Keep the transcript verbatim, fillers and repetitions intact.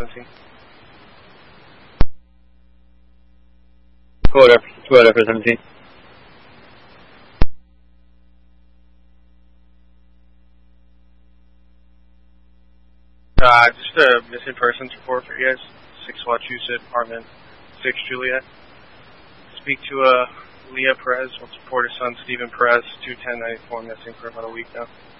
seventeen. Go ahead, go ahead, F S seventeen. Uh, just a missing persons report for you guys. six Wachusett, apartment six Juliet. Speak to uh, Leah Perez. We'll support his son, Stephen Perez, two ten ninety-four, missing for about a week now.